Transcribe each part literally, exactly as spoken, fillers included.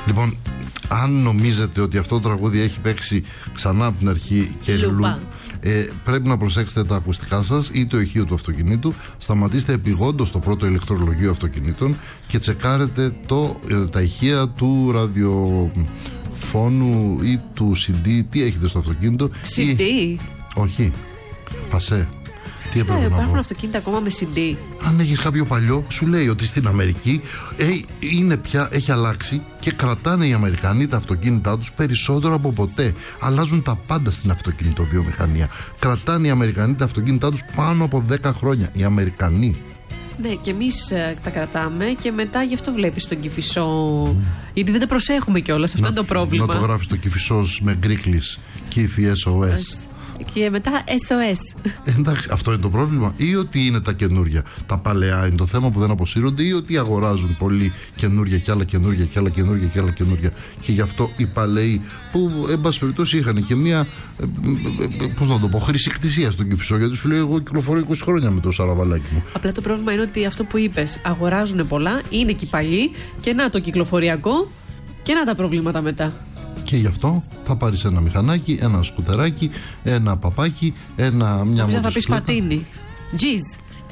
Λοιπόν, αν νομίζετε ότι αυτό το τραγούδι έχει παίξει ξανά από την αρχή και λου, ε, πρέπει να προσέξετε τα ακουστικά σας ή το ηχείο του αυτοκινήτου. Σταματήστε επειγόντως το πρώτο ηλεκτρολογείο αυτοκινήτων και τσεκάρετε το, ε, τα ηχεία του ραδιοφώνου ή του σι ντι. Τι έχετε στο αυτοκίνητο? σι ντι? Ή... Όχι, πασέ. Τι έπρεπε ε, να υπάρχουν πω? αυτοκίνητα ακόμα με σι ντι. Αν έχεις κάποιο παλιό, σου λέει ότι στην Αμερική ε, είναι πια, έχει αλλάξει και κρατάνε οι Αμερικανοί τα αυτοκίνητά τους περισσότερο από ποτέ. Αλλάζουν τα πάντα στην αυτοκινητοβιομηχανία. Κρατάνε οι Αμερικανοί τα αυτοκίνητά τους πάνω από δέκα χρόνια. Οι Αμερικανοί. Ναι, και εμείς ε, τα κρατάμε και μετά γι' αυτό βλέπεις τον Κηφισό. Mm. Γιατί δεν τα προσέχουμε κιόλας. Αυτό να, είναι το πρόβλημα. Να το γράφεις το Κηφισός με γκρίκλις, Κήφι ες ο ες. Και μετά ες ο ες. Εντάξει, αυτό είναι το πρόβλημα. Ή ότι είναι τα καινούρια. Τα παλαιά είναι το θέμα που δεν αποσύρονται, ή ότι αγοράζουν πολύ καινούρια και άλλα καινούρια και άλλα καινούρια και άλλα καινούρια. Και γι' αυτό οι παλαιοί, που εν πάση περιπτώσει είχαν και μία, πώς να το πω, χρησικτησία στον Κηφισό. Γιατί σου λέει, εγώ κυκλοφορώ είκοσι χρόνια με το σαραβαλάκι μου. Απλά το πρόβλημα είναι ότι αυτό που είπες, αγοράζουν πολλά, είναι και οι παλιοί, και να το κυκλοφοριακό, και να τα προβλήματα μετά. Και γι' αυτό θα πάρεις ένα μηχανάκι, ένα σκουτεράκι, ένα παπάκι, ένα, μια μοτοσυκλέτα. Θα πεις πατίνι. Τζιζ.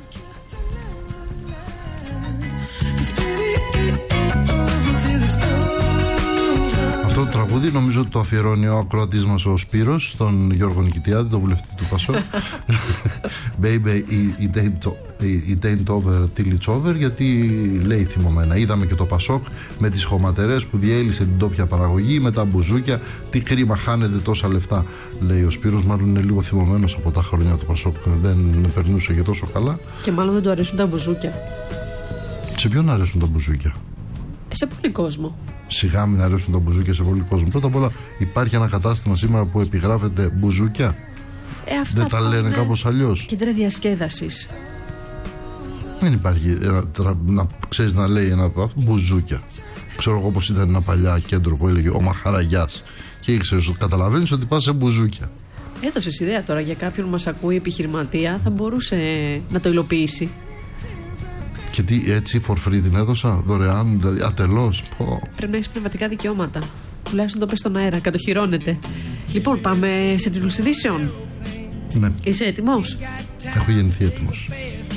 Αυτό το τραγούδι νομίζω ότι το αφιερώνει ο ακροατής μας ο Σπύρος στον Γιώργο Νικητιάδη, το βουλευτή του Πασόκ. Baby, it ain't, it ain't over till it's over, γιατί λέει θυμωμένα. Είδαμε και το Πασόκ με τις χωματερές που διέλυσε την τόπια παραγωγή, με τα μπουζούκια. Τι κρίμα, χάνετε τόσα λεφτά, λέει ο Σπύρος. Μάλλον είναι λίγο θυμωμένος από τα χρόνια του Πασόκ. Δεν περνούσε και τόσο καλά. Και μάλλον δεν του αρέσουν τα μπουζούκια. Σε ποιον αρέσουν τα μπουζούκια? Σε πολύ κόσμο. Σιγά μην αρέσουν τα μπουζούκια σε πολύ κόσμο. Πρώτα απ' όλα, υπάρχει ένα κατάστημα σήμερα που επιγράφεται μπουζούκια. Ε, αυτά δεν τα λένε κάπως αλλιώς? Κέντρα διασκέδασης. Δεν υπάρχει ένα, να ξέρεις να λέει ένα μπουζούκια. Ξέρω εγώ πως ήταν ένα παλιά κέντρο που έλεγε ο Μαχαραγιάς. Και ήξερες, καταλαβαίνεις ότι πας σε μπουζούκια. Έδωσες ιδέα τώρα για κάποιον που μας ακούει επιχειρηματία, θα μπορούσε να το υλοποιήσει. Και τι, έτσι for free την έδωσα, δωρεάν, δηλαδή ατελώς? Πω. Πρέπει να έχεις πνευματικά δικαιώματα. Τουλάχιστον το πες στον αέρα, κατοχυρώνεται. Λοιπόν, πάμε σε τίτλους ειδήσεων. Ναι. Είσαι έτοιμος? Έχω γεννηθεί έτοιμος.